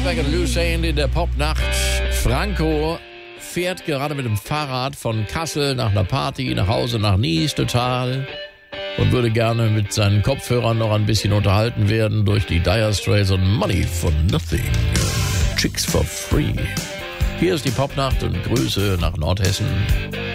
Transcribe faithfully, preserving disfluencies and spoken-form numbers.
Beck und Lou Saint in der Popnacht. Franco fährt gerade mit dem Fahrrad von Kassel nach einer Party, nach Hause, nach Nice total und würde gerne mit seinen Kopfhörern noch ein bisschen unterhalten werden durch die Dire Straits und Money for Nothing. Chicks for Free. Hier ist die Popnacht und Grüße nach Nordhessen.